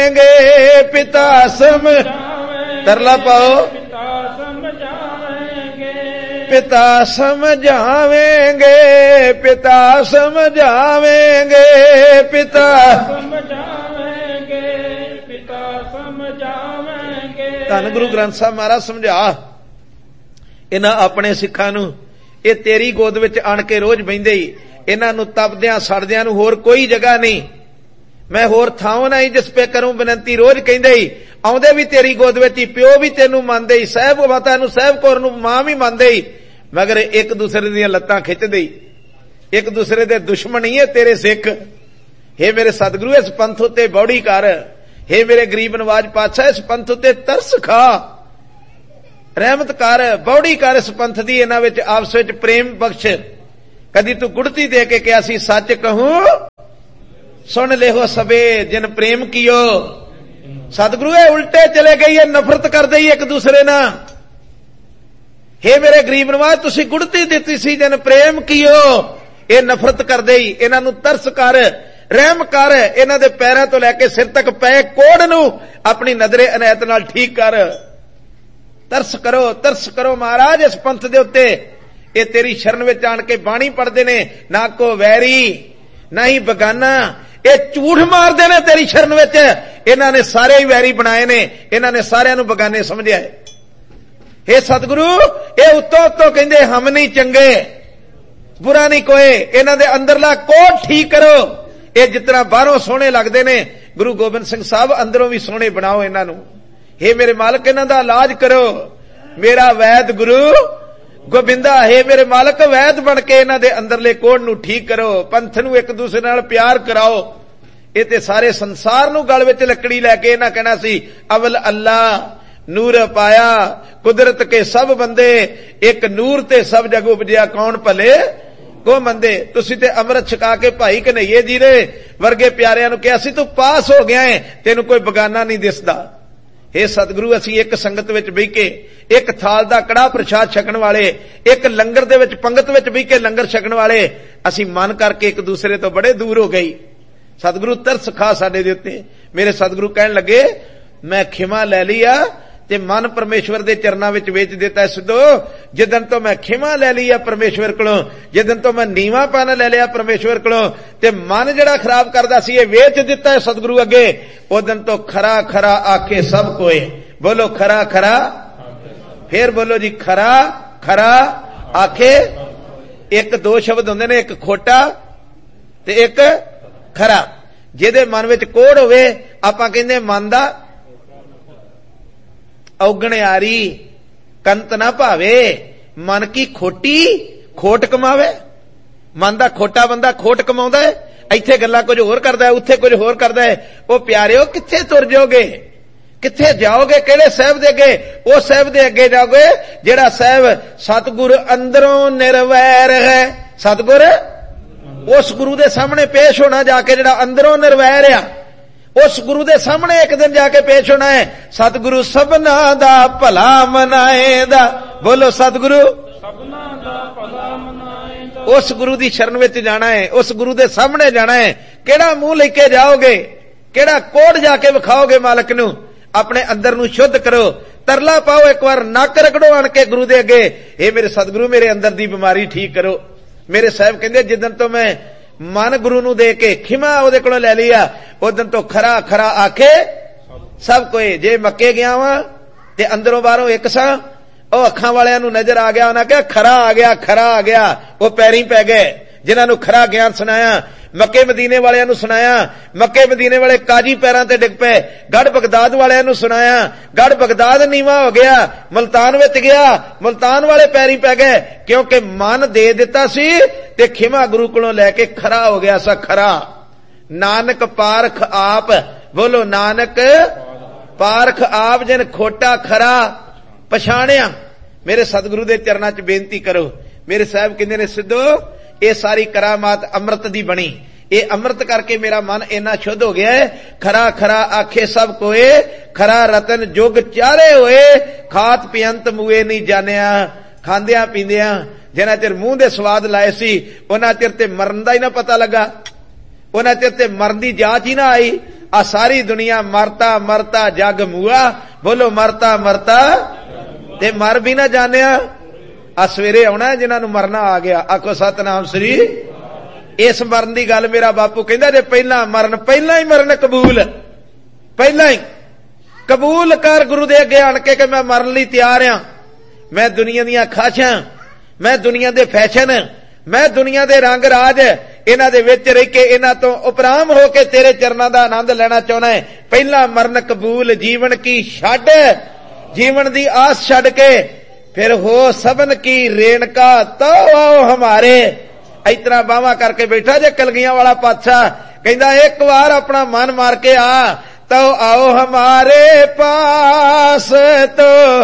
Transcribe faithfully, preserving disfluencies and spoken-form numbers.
पिता समझ तरला पाओ पिता समझावेंगे पिता समझावेंगे पिता समझावेंगे पिता समझावेंगे। धन गुरु ग्रंथ साहब महाराज समझा इन्हां अपने सिखां नूं ये तेरी गोद विच आण के रोज बहिंदे ही इन्हां नूं तपदियां सड़दियां नूं होर कोई जगह नहीं, मैं होर थां नहीं जिस पे करूं बेनती। रोज कहिंदे ही आउंदे भी तेरी गोद विच ही, प्यो भी तेनू मानदे ही, साहब माता नूं साहब कौर नूं मां भी मानदे ही, मगर एक दूसरे दीयां लत्तां खिचदे ही, एक दूसरे दे दुश्मन ही है तेरे सिख। हे मेरे सतगुरु इस पंथ उत्ते बौड़ी कर, हे मेरे गरीब नवाज पातशाह इस पंथ उत्ते तरस खा, रहमत कर, बौड़ी कर इस पंथ दी, इन्हां विच आपस विच प्रेम बख्श। कदी तू गुड़ती दे के कहा सी सच कहूं सुन ले हो सबे जिन प्रेम कियो। सतगुरु ये उल्टे चले गई है, नफरत कर दई एक दूसरे ना। हे मेरे गरीब नवाज तुसी गुड़ती दिती सी जिन प्रेम कियो, ये नफरत कर दई। इन्हां नूं तरस कर, रहम कर, इन्हां दे पैरां तो लैके सिर तक पै कोड़ नूं अपनी नजरे अनायत नाल ठीक कर। तरस करो तरस करो महाराज इस पंथ दे उत्ते। ये तेरी शरण विच आण के बाणी पढ़दे ने, ना को वैरी ना ही बगाना, ये झूठ मारदे ने तेरी शरण विच। इन्हां ने सारे ही वैरी बनाए ने, इन्हां ने सारियां नूं बगाने समझिया है। हे सतगुरु ये उत्तों उत्तों कहंदे हम नहीं चंगे बुरा नहीं कोई, इन्हां दे अंदरला कोड ठीक करो। ये जितना बाहरों सोहणे लगदे ने गुरु गोबिंद सिंह साहब अंदरों भी सोहणे बनाओ इन्हां नूं। हे मेरे मालक इन्हां दा इलाज करो, मेरा वैद गुरु गोबिंदा। हे मेरे मालक वैद बन के इन्हां दे अंदरले कोड नूं ठीक करो, पंथ नूं एक दूसरे नाल प्यार कराओ। ये ते सारे संसार नूं गल विच लकड़ी लैके इन्हां कहना सी अवल अल्लाह नूर पाया कुदरत के सब बंदे, एक नूर ते सब जग उपजिया कौन भले को मंदे। तुसी ते अमृत छका के भाई कन्हैये जी दे वर्गे प्यारियां नूं कहा सी तू पास हो गया है, तेनू कोई बगाना नहीं दिसदा। हे सतगुरु असी एक संगत विच बह के एक थाल दा कड़ा प्रसाद छकण वाले, एक लंगर दे विच पंगत विच बह के लंगर छकण वाले असी मन करके एक दूसरे तो बड़े दूर हो गई। सतगुरु तरस खा साडे दे उत्ते। मेरे सतगुरु कहण लगे मैं खिमा लै लिया ते मन परमेश्वर दे चरनां विच वेच दिता। सिद्धो जिदन तो मैं खिमा लै लिया परमेश्वर कोलों, जिदन तो मैं नीवापन लै लिया परमेश्वर कोलों ते मन जिहड़ा खराब करदा सी ये वेच दिता है सतगुरु अगे, उदन तो खरा खरा आखे सब कोई। बोलो खरा खरा, फिर बोलो जी खरा खरा आखे। एक दो शब्द हुंदे ने, एक खोटा ते एक खरा। जिहदे मन विच कोड़ होवे आपां कहंदे मन दा औगणियारी कंत ना भावे, मन की खोटी खोट कमावे। मन दा खोटा बंदा खोट कमाउंदा है, इत्थे गल्लां कुछ होर करदा है, उत्थे कुछ होर करदा है। ओ प्यारिओ कित्थे तुर जाओगे, कित्थे जाओगे, किहड़े साहिब दे अगे? ओ साहिब दे अगे जाओगे जेड़ा साहिब सतगुर अंदरों निर्वैर है। सतगुर उस गुरु दे सामने पेश होना जाके जेड़ा अंदरों निर्वैर आ, उस गुरु दे सामने एक दिन जाके पेश होना है। सतगुरु सबना दा भला मनाएंदा। बोलो सतगुरु सबना दा भला मनाएंदा। उस गुरु दी शरण विच जाना है, उस गुरु दे सामने जाना है। केड़ा मुंह लेके जाओगे, केड़ा कोड जाके विखाओगे मालक नूं? अपने अंदर नूं शुद्ध करो, तरला पाओ, एक बार नक रगड़ो आण के गुरु दे अगे। हे मेरे सतगुरु मेरे अंदर दी बीमारी ठीक करो। मेरे साहब कहंदे जिदन तो मैं मन गुरु नूं दे के खिमा ओदे कोलों लै लिया, उदन तो खरा खरा आखे सब कोई। जे मक्के गया वा ते अंदरों बाहरों एक सा, ओ अखां वालियां नूं नजर आ गया, उन्हां कहा खरा आ गया खरा आ गया। वो पैरीं पै गए जिन्हां नूं खरा ज्ञान सुनाया। मक्के मदीने वालियां नूं सुनाया, मक्के मदीने वाले काजी पैरां ते डिग पे। गढ़ बगदाद वालियां नूं सुनाया, गढ़ बगदाद नीवा हो गया। मुल्तान विच गया, मुल्तान वाले पैरीं पै गए, क्योंकि मन दे दिता सी ते खिमा गुरु कोलों लैके खरा हो गया सा खरा। नानक पारख आप। बोलो नानक पारख आप, जिन खोटा खरा पछाणिया। मेरे सतगुरु दे चरनां च बेनती करो। मेरे साहब कहंदे ने सिद्धो ये सारी करामात अमृत दी बनी, ये अमृत करके मेरा मन इन्ना शुद्ध हो गया है। खरा खरा आखे सब कोए, खरा रतन जुग चारे होए। खात पियंत मुए नहीं जानिया, खांदियां पींदियां जिन्ना चिर मूंह दे स्वाद लाए सी उन्ना चिर ते मरन दा ही ना पता लगा, उन्ना चिर ते मरन दी जांच ही ना आई। आ सारी दुनिया मरता मरता जग मुआ, बोलो मरता मरता ते मर भी ना जाने। आ सवेरे आना जिन्हां नूं मरना आ गया, आखो सतनाम श्री। इस मरण की गल मेरा बापू कहंदा जे पहला मरण, पहला ही मरण कबूल, पहला ही कबूल कर गुरु दे अगे आण के कि मैं मरन लई तैयार हां। मैं दुनिया दीयां खाशां, मैं दुनिया दे फैशन, मैं दुनिया दे रंग राज, इन्हां दे विच रह के इन्हां तो उपराम हो के तेरे चरनां दा आनंद लेना चाहना है। पहला मरण कबूल, जीवन की छड्ड, जीवन दी आस छड्ड के फिर हो सबन की रेणका तो आओ हमारे। इतना बावा करके बैठा जे कलगियां वाला पातशाह, कहंदा एक बार अपना मन मार के आ तो आओ हमारे पास तो